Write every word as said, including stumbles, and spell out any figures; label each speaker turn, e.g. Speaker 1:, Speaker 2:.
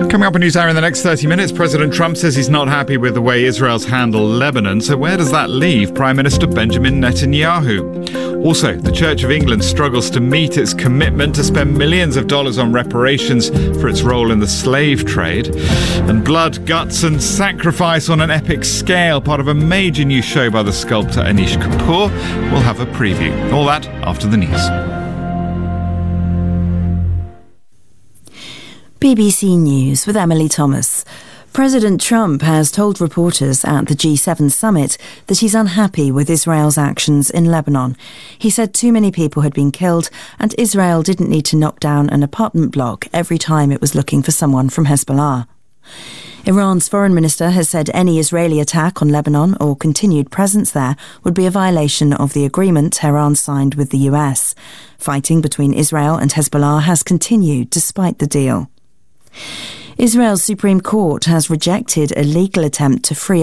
Speaker 1: Coming up in News Hour in the next thirty minutes, President Trump says he's not happy with the way Israel's handled Lebanon. So where does that leave Prime Minister Benjamin Netanyahu? Also, the Church of England struggles to meet its commitment to spend millions of dollars on reparations for its role in the slave trade. And blood, guts and sacrifice on an epic scale, part of a major new show by the sculptor Anish Kapoor. We'll have a preview. All that after the news.
Speaker 2: B B C News with Emily Thomas. President Trump has told reporters at the G seven summit that he's unhappy with Israel's actions in Lebanon. He said too many people had been killed and Israel didn't need to knock down an apartment block every time it was looking for someone from Hezbollah. Iran's foreign minister has said any Israeli attack on Lebanon or continued presence there would be a violation of the agreement Tehran signed with the U S. Fighting between Israel and Hezbollah has continued despite the deal. Israel's Supreme Court has rejected a legal attempt to free